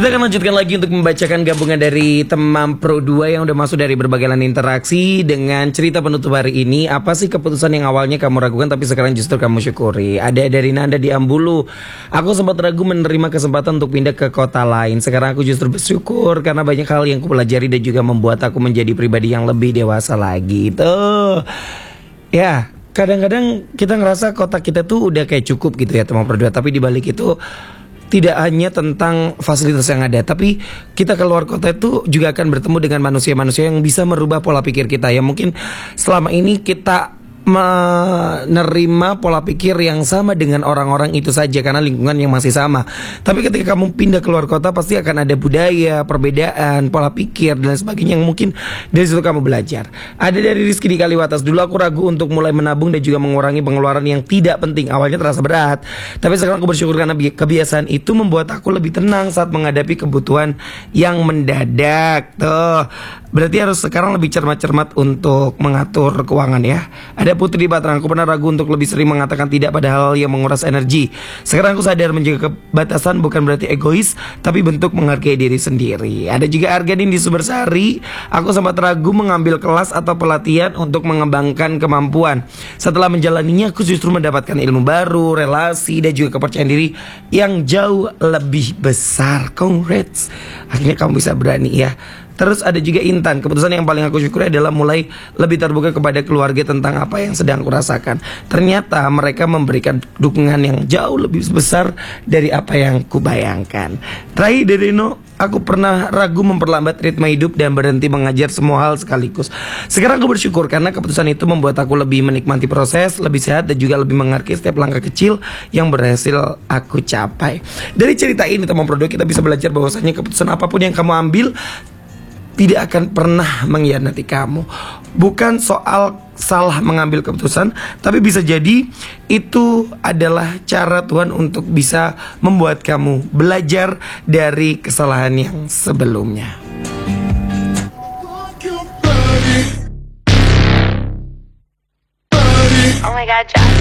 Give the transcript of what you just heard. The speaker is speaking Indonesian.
Kita akan lanjutkan lagi untuk membacakan gabungan dari teman Pro 2 yang udah masuk dari berbagai lain interaksi dengan cerita penutup hari ini. Apa sih keputusan yang awalnya kamu ragukan tapi sekarang justru kamu syukuri? Ada dari Nanda di Ambulu. Aku sempat ragu menerima kesempatan untuk pindah ke kota lain. Sekarang aku justru bersyukur karena banyak hal yang aku pelajari dan juga membuat aku menjadi pribadi yang lebih dewasa lagi. Tuh. Ya, kadang-kadang kita ngerasa kota kita tuh udah kayak cukup gitu ya teman Pro 2. Tapi dibalik itu tidak hanya tentang fasilitas yang ada, tapi kita keluar kota itu juga akan bertemu dengan manusia-manusia yang bisa merubah pola pikir kita. Ya mungkin selama ini kita menerima pola pikir yang sama dengan orang-orang itu saja karena lingkungan yang masih sama. Tapi ketika kamu pindah keluar kota pasti akan ada budaya, perbedaan, pola pikir dan sebagainya yang mungkin dari situ kamu belajar. Ada dari Rizky di Kaliwatas. Dulu aku ragu untuk mulai menabung dan juga mengurangi pengeluaran yang tidak penting. Awalnya terasa berat, tapi sekarang aku bersyukur karena kebiasaan itu membuat aku lebih tenang saat menghadapi kebutuhan yang mendadak. Tuh, berarti harus sekarang lebih cermat-cermat untuk mengatur keuangan ya. Ada Putri Batrang, aku pernah ragu untuk lebih sering mengatakan tidak pada hal yang menguras energi. Sekarang aku sadar menjaga kebatasan bukan berarti egois, tapi bentuk menghargai diri sendiri. Ada juga Arganin di Sumbersari. Aku sempat ragu mengambil kelas atau pelatihan untuk mengembangkan kemampuan. Setelah menjalaninya, aku justru mendapatkan ilmu baru, relasi, dan juga kepercayaan diri yang jauh lebih besar. Congrats. Akhirnya kamu bisa berani ya. Terus ada juga Intan. Keputusan yang paling aku syukuri adalah mulai lebih terbuka kepada keluarga tentang apa yang sedang aku rasakan. Ternyata mereka memberikan dukungan yang jauh lebih besar dari apa yang kubayangkan. Terakhir dari Reno, aku pernah ragu memperlambat ritme hidup dan berhenti mengajar semua hal sekaligus. Sekarang aku bersyukur karena keputusan itu membuat aku lebih menikmati proses, lebih sehat dan juga lebih menghargai setiap langkah kecil yang berhasil aku capai. Dari cerita ini teman Pro 2 kita bisa belajar bahwasanya keputusan apapun yang kamu ambil tidak akan pernah mengkhianati kamu. Bukan soal salah mengambil keputusan, tapi bisa jadi itu adalah cara Tuhan untuk bisa membuat kamu belajar dari kesalahan yang sebelumnya. Oh my God, Jack.